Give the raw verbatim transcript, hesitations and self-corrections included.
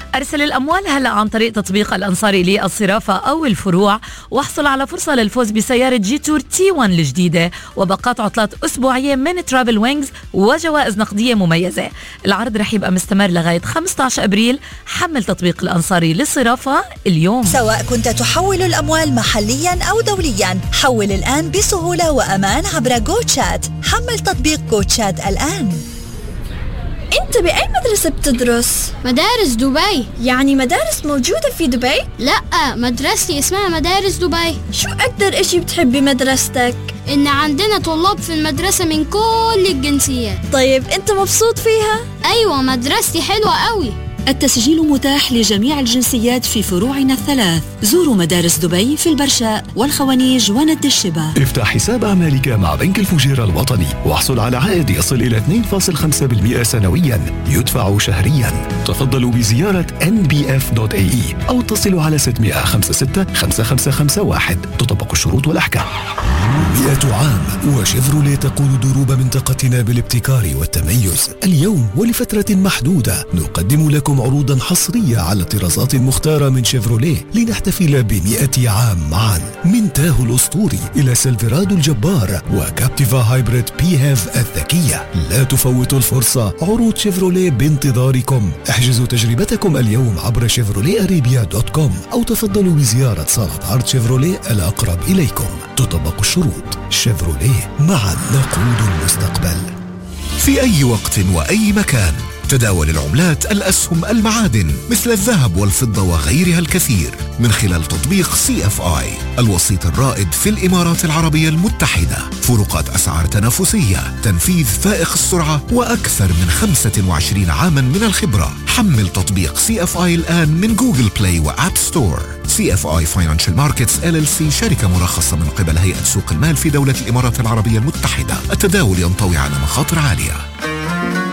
أرسل الأموال هلأ عن طريق تطبيق الأنصاري للصرافة أو الفروع، واحصل على فرصة للفوز بسيارة جي تور تي واحد الجديدة وباقات عطلات أسبوعية من ترافل وينجز وجوائز نقدية مميزة. العرض رح يبقى مستمر لغاية خمسة عشر أبريل. حمل تطبيق الأنصاري للصرافة اليوم. سواء كنت تحول الأموال محليا أو دوليا، حول الآن بسهولة وأمان عبر جوتشات. حمل تطبيق جوتشات الآن. أنت بأي مدرسة بتدرس؟ مدارس دبي. يعني مدارس موجودة في دبي؟ لا، مدرستي اسمها مدارس دبي. شو أكتر إشي بتحب بمدرستك؟ إن عندنا طلاب في المدرسة من كل الجنسيات. طيب أنت مبسوط فيها؟ أيوة، مدرستي حلوة قوي. التسجيل متاح لجميع الجنسيات في فروعنا الثلاث. زوروا مدارس دبي في البرشاء والخوانيج وند الشبا. افتح حساب أعمالك مع بنك الفجيرة الوطني واحصل على عائد يصل إلى اثنين فاصلة خمسة بالمئة سنويا يدفع شهريا. تفضلوا بزيارة إن بي إف دوت إيه إي أو اتصلوا على ستة خمسة ستة خمسة خمسة خمسة واحد. تطبق الشروط والأحكام. مئة عام وشيفروليه تقود دروب منطقتنا بالابتكار والتميز. اليوم ولفترة محدودة نقدم لكم عروضا حصرية على الطرازات المختارة من شيفروليه لنحتفل بمئة عام معا. من تاهو الأسطوري إلى سيلفرادو الجبار وكابتيفا هايبريد بي هاف الذكية. لا تفوتوا الفرصة، عروض شيفروليه بانتظاركم. احجزوا تجربتكم اليوم عبر شيفروليه أريبيا دوت كوم أو تفضلوا بزيارة صالة عرض شيفروليه الأقرب إليكم. تطبق الشروط. شيفروليه، معا نقود المستقبل. في أي وقت وأي مكان تداول العملات، الأسهم، المعادن مثل الذهب والفضة وغيرها الكثير من خلال تطبيق سي إف آي، الوسيط الرائد في الإمارات العربية المتحدة. فروقات أسعار تنافسية، تنفيذ فائق السرعة، وأكثر من خمسة وعشرين عاما من الخبرة. حمل تطبيق سي إف آي الآن من جوجل بلاي وآب ستور. سي إف آي Financial Markets إل إل سي شركة مرخصة من قبل هيئة سوق المال في دولة الإمارات العربية المتحدة. التداول ينطوي على مخاطر عالية.